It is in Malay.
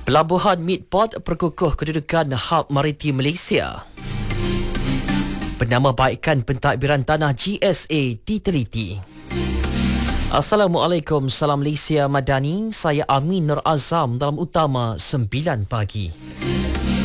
Pelabuhan Midport perkukuh kedudukan hub maritim Malaysia. Penambahbaikan pentadbiran tanah GSA diteliti. Assalamualaikum, salam Malaysia Madani. Saya Amin Nur Azam dalam utama 9 pagi.